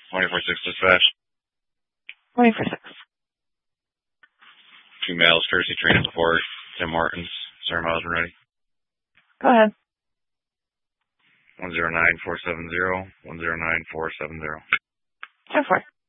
24-6 dispatch. 24-6. 2 males, courtesy transport, Tim Martins. Sir Miles and ready. Go ahead. 109470, 109470. 10-4.